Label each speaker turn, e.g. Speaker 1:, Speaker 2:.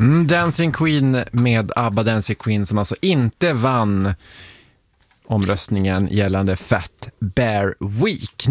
Speaker 1: Dancing Queen med ABBA Dancing Queen, som alltså inte vann omröstningen gällande Fat Bear Week.